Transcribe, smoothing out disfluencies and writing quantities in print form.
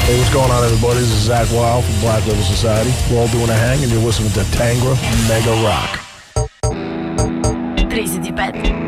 Hey, what's going on, everybody? This is Zach Wild from Black Label Society. We're all doing a hang, and you're listening to Tangra Mega Rock. 35